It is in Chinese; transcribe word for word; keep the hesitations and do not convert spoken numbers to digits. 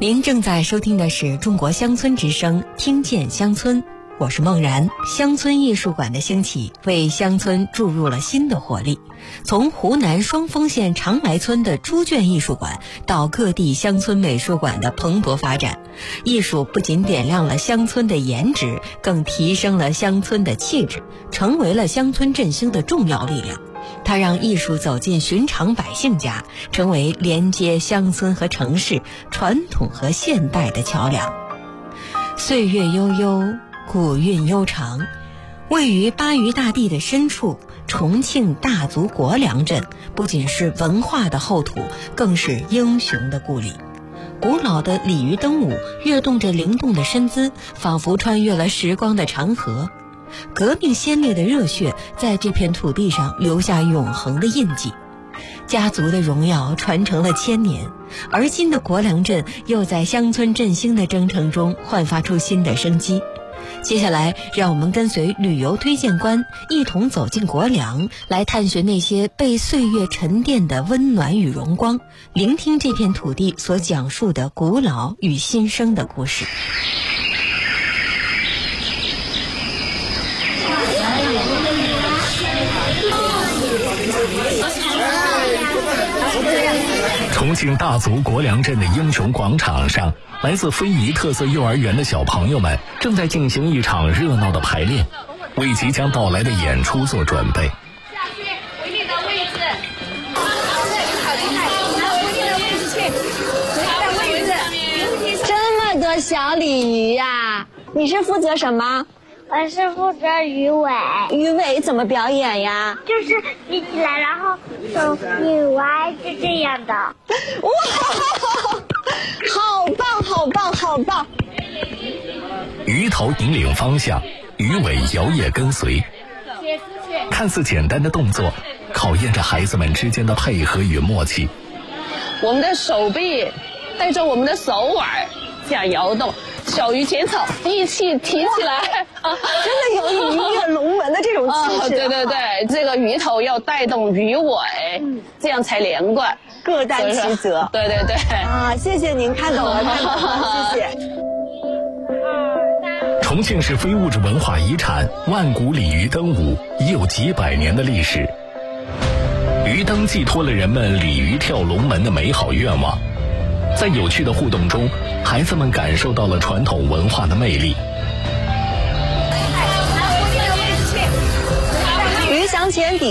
您正在收听的是中国乡村之声，听见乡村，我是梦然。乡村艺术馆的兴起为乡村注入了新的活力，从湖南双峰县长来村的猪圈艺术馆到各地乡村美术馆的蓬勃发展，艺术不仅点亮了乡村的颜值，更提升了乡村的气质，成为了乡村振兴的重要力量。它让艺术走进寻常百姓家，成为连接乡村和城市、传统和现代的桥梁。岁月悠悠，古韵悠长。位于巴渝大地的深处，重庆大足国梁镇不仅是文化的后土，更是英雄的故里。古老的鲤鱼灯舞跃动着灵动的身姿，仿佛穿越了时光的长河。革命先烈的热血在这片土地上留下永恒的印记，家族的荣耀传承了千年，而今的国梁镇又在乡村振兴的征程中焕发出新的生机。接下来让我们跟随旅游推荐官一同走进国梁，来探寻那些被岁月沉淀的温暖与荣光，聆听这片土地所讲述的古老与新生的故事。 重庆大足国梁镇的英雄广场上，来自非遗特色幼儿园的小朋友们正在进行一场热闹的排练，为即将到来的演出做准备。 下去回你的位置，好厉害，来回你的位置去，回你的位置。 这么多小鲤鱼呀！你是负责什么？ 我是负责鱼尾。 鱼尾怎么表演呀？ 就是立起来，然后手拧歪，是这样的。 哇，好棒，好棒，好棒！ 鱼头引领方向，鱼尾摇曳跟随。看似简单的动作，考验着孩子们之间的配合与默契。 我们的手臂带着我们的手腕这样摇动，小鱼剪草一起提起来，啊， 真的有鱼跃龙门的这种气势。 哦，对对对，这个鱼头要带动鱼尾，嗯，这样才连贯， 各担其责。 对对对。 啊，谢谢您，看懂了，看懂了，谢谢。 重庆市非物质文化遗产万古鲤鱼灯舞已有几百年的历史，鱼灯寄托了人们鲤鱼跳龙门的美好愿望。在有趣的互动中，孩子们感受到了传统文化的魅力。 鱼翔浅底。